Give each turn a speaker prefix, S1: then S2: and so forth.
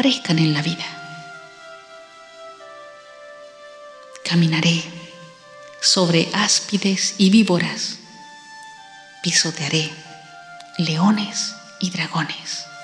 S1: aparezcan en la vida. Caminaré sobre áspides y víboras, pisotearé leones y dragones.